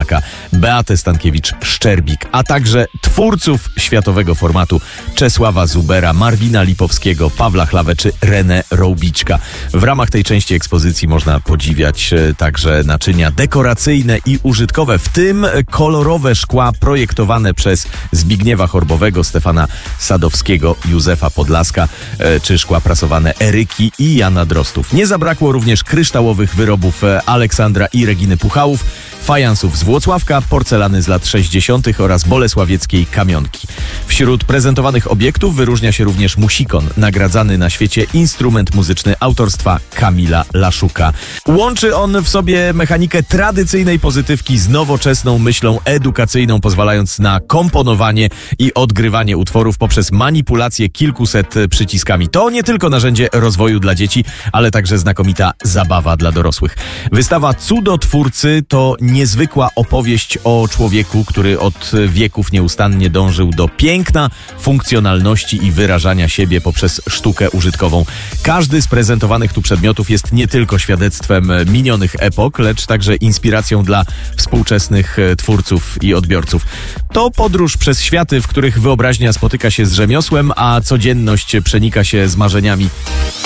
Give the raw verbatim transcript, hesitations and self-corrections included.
Podolaka, Beatę Stankiewicz-Szczerbik, a także twórców światowego formatu Czesława Zubera, Marwina Lipowskiego, Pawła Chlawę czy René Roubiczka. W ramach tej części ekspozycji można podziwiać także naczynia dekoracyjne i użytkowe, w tym kolorowe szkła projektowane przez Zbigniewa Chorbowego, Stefana Sadowskiego, Józefa Podlaska, czy szkła prasowane Eryki i Jana Drostów. Nie zabrakło również kryształowych wyrobów Aleksandra i Reginy Puchałów, fajansów z Włocławka, porcelany z lat sześćdziesiątych oraz bolesławieckiej kamionki. Wśród prezentowanych obiektów wyróżnia się również musikon, nagradzany na świecie instrument muzyczny autorstwa Kamila Laszuka. Łączy on w sobie mechanikę tradycyjnej pozytywki z nowoczesną myślą edukacyjną, pozwalając na komponowanie i odgrywanie utworów poprzez manipulację kilkuset przyciskami. To nie tylko narzędzie rozwoju dla dzieci, ale także znakomita zabawa dla dorosłych. Wystawa Cudotwórcy to niezwykła opowieść o człowieku, który od wieków nieustannie dążył do piękna, funkcjonalności i wyrażania siebie poprzez sztukę użytkową. Każdy z prezentowanych tu przedmiotów jest nie tylko świadectwem minionych epok, lecz także inspiracją dla współczesnych twórców i odbiorców. To podróż przez światy, w których wyobraźnia spotyka się z rzemiosłem, a codzienność przenika się z marzeniami.